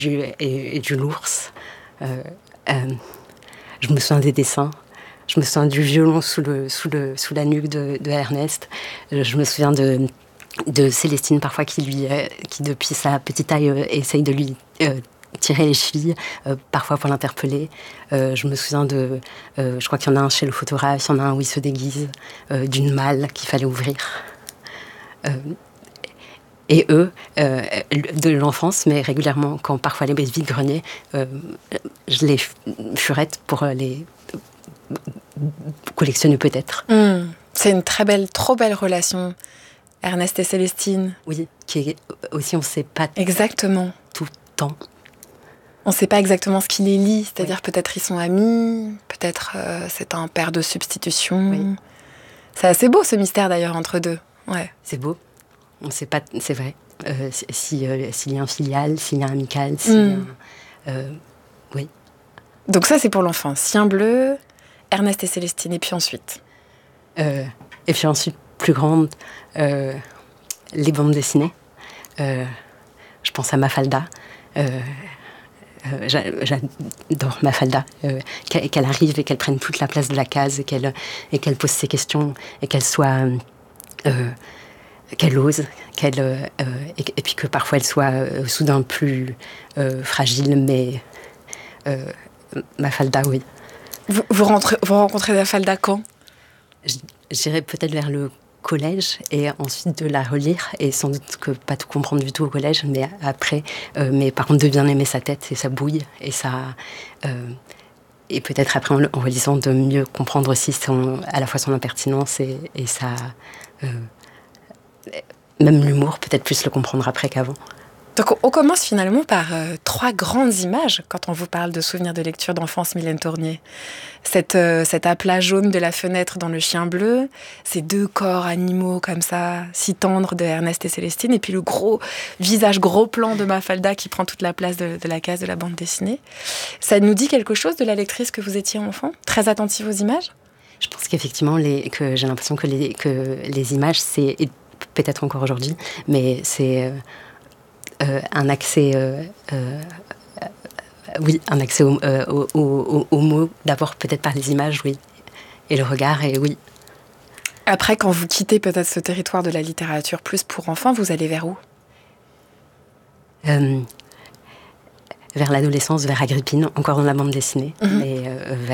et du l'ours. Je me souviens des dessins. Je me souviens du violon sous la nuque de Ernest. Je me souviens de Célestine, parfois, qui depuis sa petite taille, essaye de lui tirer les chevilles, parfois pour l'interpeller. Je me souviens je crois qu'il y en a un chez le photographe, il y en a un où il se déguise, d'une malle qu'il fallait ouvrir. Et eux, de l'enfance, mais régulièrement, quand parfois les vides-greniers, je les furette pour les collectionner peut-être. C'est une trop belle relation, Ernest et Célestine. Oui, qui est aussi, on ne sait pas exactement tout le temps. On ne sait pas exactement ce qui les lie, c'est-à-dire peut-être ils sont amis, peut-être c'est un père de substitution. Oui. C'est assez beau ce mystère d'ailleurs entre deux. Ouais. C'est beau. On ne sait pas, c'est vrai, s'il y a un filial, s'il y a un amical, oui. Donc ça, c'est pour l'enfance. Cien bleu, Ernest et Célestine, et puis ensuite Et puis ensuite, plus grande, les bandes dessinées. Je pense à Mafalda. J'adore Mafalda. Qu'elle arrive et qu'elle prenne toute la place de la case et qu'elle pose ses questions et qu'elle soit... qu'elle ose, et puis que parfois elle soit soudain plus fragile, mais Mafalda, oui. Vous rencontrez Mafalda quand ? J'irai peut-être vers le collège et ensuite de la relire et sans doute que pas tout comprendre du tout au collège, mais après, mais par contre de bien aimer sa tête et sa bouille et et peut-être après en relisant de mieux comprendre aussi à la fois son impertinence et sa... même l'humour, peut-être plus le comprendre après qu'avant. Donc on commence finalement par 3 grandes images quand on vous parle de souvenirs de lecture d'enfance, Mylène Tournier. Cet aplat jaune de la fenêtre dans Le Chien bleu, ces 2 corps animaux comme ça, si tendres de Ernest et Célestine, et puis le gros visage, gros plan de Mafalda qui prend toute la place de la case de la bande dessinée. Ça nous dit quelque chose de la lectrice que vous étiez enfant, très attentive aux images ? Je pense qu'effectivement, que j'ai l'impression que les images, c'est... peut-être encore aujourd'hui, mais c'est un accès, un accès aux mots, d'abord peut-être par les images, oui, et le regard, et oui. Après, quand vous quittez peut-être ce territoire de la littérature plus pour enfants, vous allez vers où ? Vers l'adolescence, vers Agrippine, encore dans la bande dessinée, mais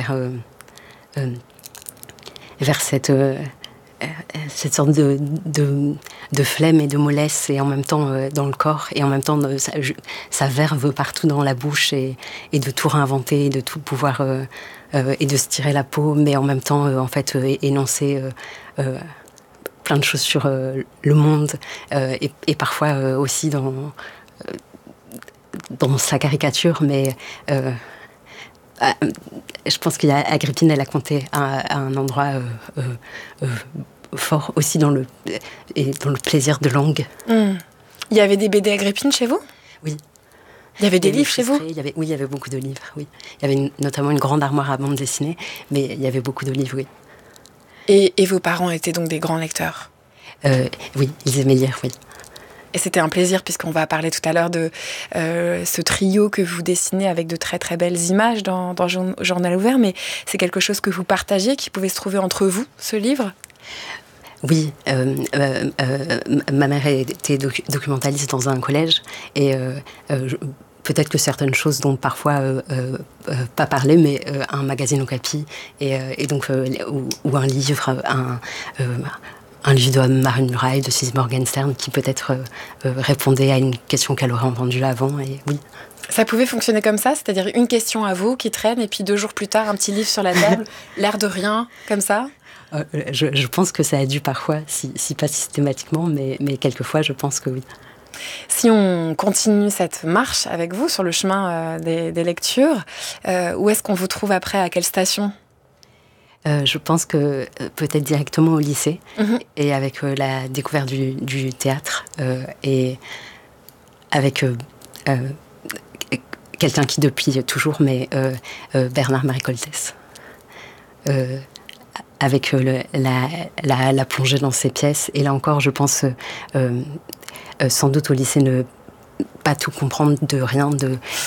vers cette sorte de flemme et de mollesse, et en même temps dans le corps, et en même temps ça verve partout dans la bouche, et de tout réinventer, et de tout pouvoir, et de se tirer la peau, mais en même temps, en fait, énoncer plein de choses sur le monde, et parfois aussi dans sa caricature, mais... je pense qu'il y a Agrippine, elle a compté à un endroit fort aussi dans le plaisir de langue. Il y avait des BD Agrippine chez vous ? Oui. Il y avait des livres chez vous ? Oui, il y avait beaucoup de livres, oui. Il y avait notamment une grande armoire à bande dessinée, mais il y avait beaucoup de livres, oui. Et vos parents étaient donc des grands lecteurs ? Oui, ils aimaient lire, oui. Et c'était un plaisir, puisqu'on va parler tout à l'heure de ce trio que vous dessinez avec de très très belles images dans Journal ouvert, mais c'est quelque chose que vous partagez, qui pouvait se trouver entre vous, ce livre ? Oui, ma mère était documentaliste dans un collège, et peut-être que certaines choses dont parfois pas parler, mais un magazine Okapi, et donc, ou un livre, un livre de Marine Muraille, de Suzy Morgenstern, qui peut-être répondait à une question qu'elle aurait entendue avant, et oui. Ça pouvait fonctionner comme ça, c'est-à-dire une question à vous qui traîne, et puis 2 jours plus tard, un petit livre sur la table, l'air de rien, comme ça ? Je pense que ça a dû parfois, si pas systématiquement, mais quelquefois, je pense que oui. Si on continue cette marche avec vous sur le chemin des lectures, où est-ce qu'on vous trouve après ? À quelle station ? Je pense que peut-être directement au lycée, et avec la découverte du théâtre, et avec quelqu'un qui depuis toujours, mais Bernard-Marie Coltès. Avec la plongée dans ses pièces. Et là encore, je pense sans doute au lycée pas tout comprendre de rien,